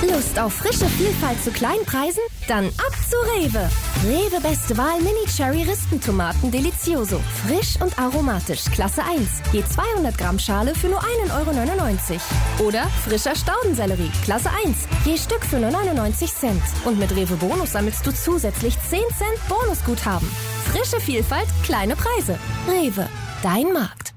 Lust auf frische Vielfalt zu kleinen Preisen? Dann ab zu Rewe. Rewe beste Wahl Mini Cherry Ristentomaten Delicioso. Frisch und aromatisch, Klasse 1. Je 200 Gramm Schale für nur 1,99 €. Oder frischer Staudensellerie, Klasse 1. Je Stück für nur 99 Cent. Und mit Rewe Bonus sammelst du zusätzlich 10 Cent Bonusguthaben. Frische Vielfalt, kleine Preise. Rewe, dein Markt.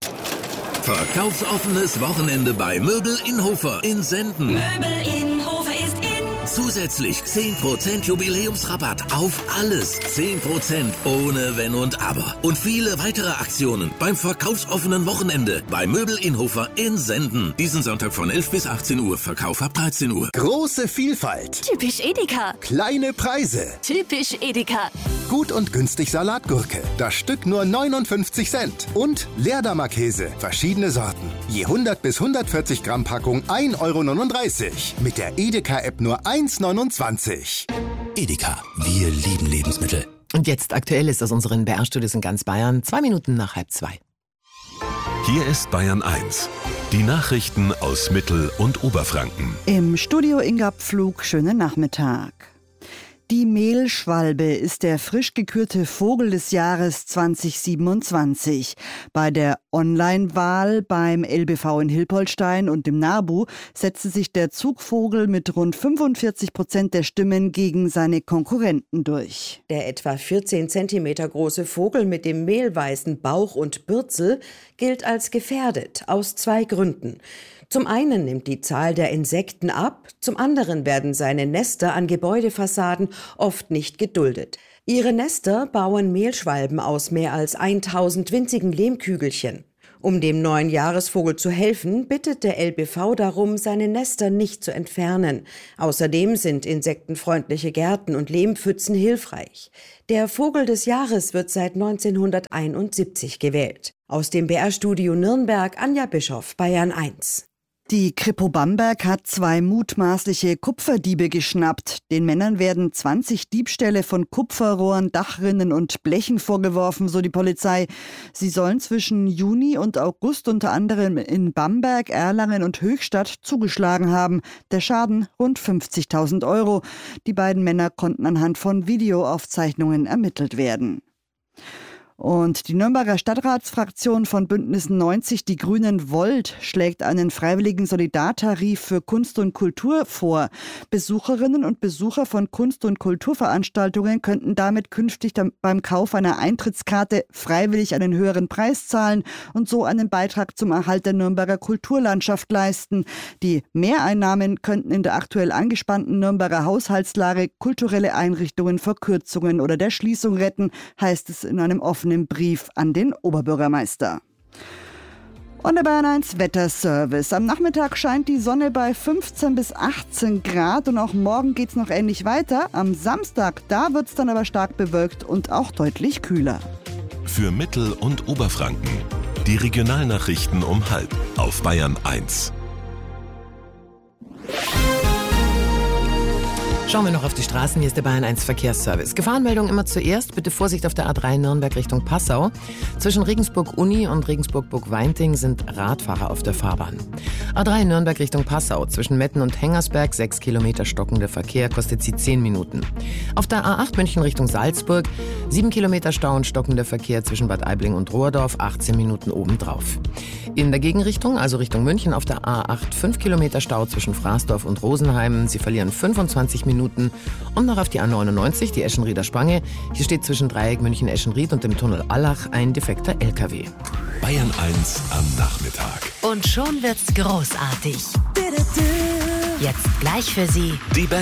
Verkaufsoffenes Wochenende bei Möbel Inhofer in Senden. Möbel Inhofer ist in. Zusätzlich 10% Jubiläumsrabatt auf alles. 10% ohne Wenn und Aber. Und viele weitere Aktionen beim verkaufsoffenen Wochenende bei Möbel Inhofer in Senden. Diesen Sonntag von 11 bis 18 Uhr. Verkauf ab 13 Uhr. Große Vielfalt. Typisch Edeka. Kleine Preise. Typisch Edeka. Gut und günstig Salatgurke. Das Stück nur 59 Cent. Und Leerdammer-Käse. Verschiedene Sorten. Je 100 bis 140 Gramm Packung 1,39 €. Mit der Edeka-App nur 1,29 €. Edeka, wir lieben Lebensmittel. Und jetzt aktuell ist aus unseren BR-Studios in ganz Bayern, 2 Minuten nach 1:30. Hier ist Bayern 1. Die Nachrichten aus Mittel- und Oberfranken. Im Studio Inga Pflug, schönen Nachmittag. Die Mehlschwalbe ist der frisch gekürte Vogel des Jahres 2027. Bei der Online-Wahl beim LBV in Hilpoltstein und dem NABU setzte sich der Zugvogel mit rund 45% der Stimmen gegen seine Konkurrenten durch. Der etwa 14 Zentimeter große Vogel mit dem mehlweißen Bauch und Bürzel gilt als gefährdet, aus 2 Gründen. Zum einen nimmt die Zahl der Insekten ab, zum anderen werden seine Nester an Gebäudefassaden oft nicht geduldet. Ihre Nester bauen Mehlschwalben aus mehr als 1000 winzigen Lehmkügelchen. Um dem neuen Jahresvogel zu helfen, bittet der LBV darum, seine Nester nicht zu entfernen. Außerdem sind insektenfreundliche Gärten und Lehmpfützen hilfreich. Der Vogel des Jahres wird seit 1971 gewählt. Aus dem BR-Studio Nürnberg, Anja Bischoff, Bayern 1. Die Kripo Bamberg hat 2 mutmaßliche Kupferdiebe geschnappt. Den Männern werden 20 Diebstähle von Kupferrohren, Dachrinnen und Blechen vorgeworfen, so die Polizei. Sie sollen zwischen Juni und August unter anderem in Bamberg, Erlangen und Höchstadt zugeschlagen haben. Der Schaden rund 50.000 €. Die beiden Männer konnten anhand von Videoaufzeichnungen ermittelt werden. Und die Nürnberger Stadtratsfraktion von Bündnis 90 Die Grünen Volt schlägt einen freiwilligen Solidartarif für Kunst und Kultur vor. Besucherinnen und Besucher von Kunst- und Kulturveranstaltungen könnten damit künftig beim Kauf einer Eintrittskarte freiwillig einen höheren Preis zahlen und so einen Beitrag zum Erhalt der Nürnberger Kulturlandschaft leisten. Die Mehreinnahmen könnten in der aktuell angespannten Nürnberger Haushaltslage kulturelle Einrichtungen vor Kürzungen oder der Schließung retten, heißt es in einem offenen Brief an den Oberbürgermeister. Und der Bayern 1 Wetterservice. Am Nachmittag scheint die Sonne bei 15 bis 18 Grad und auch morgen geht es noch ähnlich weiter. Am Samstag, da wird es dann aber stark bewölkt und auch deutlich kühler. Für Mittel- und Oberfranken. Die Regionalnachrichten um 12:30 auf Bayern 1. Schauen wir noch auf die Straßen. Hier ist der Bayern 1 Verkehrsservice. Gefahrenmeldung immer zuerst. Bitte Vorsicht auf der A3 Nürnberg Richtung Passau. Zwischen Regensburg-Uni und Regensburg-Burg-Weinting sind Radfahrer auf der Fahrbahn. A3 Nürnberg Richtung Passau. Zwischen Metten und Hengersberg 6 Kilometer stockender Verkehr, kostet sie 10 Minuten. Auf der A8 München Richtung Salzburg 7 Kilometer Stau und stockender Verkehr zwischen Bad Aibling und Rohrdorf, 18 Minuten obendrauf. In der Gegenrichtung, also Richtung München, auf der A8 5 Kilometer Stau zwischen Fraßdorf und Rosenheim. Sie verlieren 25 Minuten. Und noch auf die A99, die Eschenrieder Spange. Hier steht zwischen Dreieck München-Eschenried und dem Tunnel Allach ein defekter LKW. Bayern 1 am Nachmittag. Und schon wird's großartig. Jetzt gleich für Sie Die